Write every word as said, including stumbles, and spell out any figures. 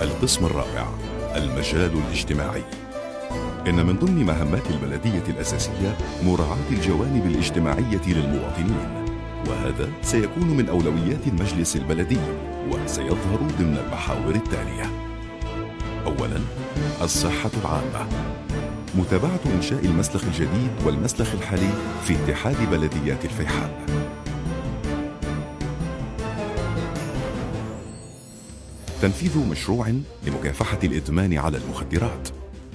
القسم الرابع: المجال الاجتماعي. إن من ضمن مهمات البلدية الأساسية مراعاة الجوانب الاجتماعية للمواطنين، وهذا سيكون من أولويات المجلس البلدي، وسيظهر ضمن المحاور التالية: أولاً، الصحة العامة، متابعة إنشاء المسلخ الجديد والمسلخ الحالي في اتحاد بلديات الفيحاء. تنفيذ مشروع لمكافحة الإدمان على المخدرات،